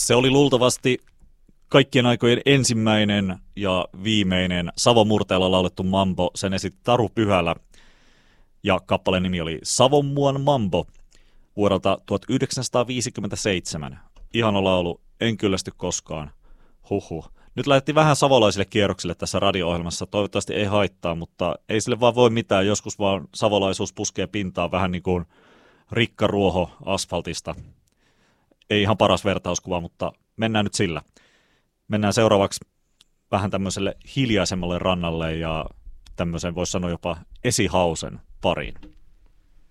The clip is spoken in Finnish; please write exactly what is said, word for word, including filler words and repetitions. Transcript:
Se oli luultavasti kaikkien aikojen ensimmäinen ja viimeinen Savon murteella laulettu mambo. Sen esitti Taru Pyhälä ja kappaleen nimi oli Savonmuan mambo vuodelta tuhatyhdeksänsataaviisikymmentäseitsemän. Ihana laulu, en kyllästy koskaan. Huhhuh. Nyt lähdettiin vähän savolaisille kierroksille tässä radio-ohjelmassa. Toivottavasti ei haittaa, mutta ei sille vaan voi mitään. Joskus vaan savolaisuus puskee pintaan vähän niin kuin rikkaruoho asfaltista. Ei ihan paras vertauskuva, mutta mennään nyt sillä. Mennään seuraavaksi vähän tämmöiselle hiljaisemmalle rannalle ja tämmöisen voisi sanoa jopa esihausen pariin.